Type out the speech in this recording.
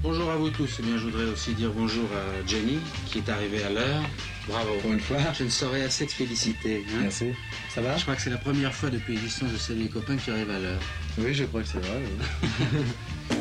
Bonjour à vous tous. Eh bien, je voudrais aussi dire bonjour à Jenny, qui est arrivée à l'heure. Bravo. Pour une fois. Je ne saurais assez te féliciter. Hein. Merci. Ça va? Je crois que c'est la première fois depuis l'existence de Salut les copains que tu arrives à l'heure. Oui, je crois que c'est vrai. Oui.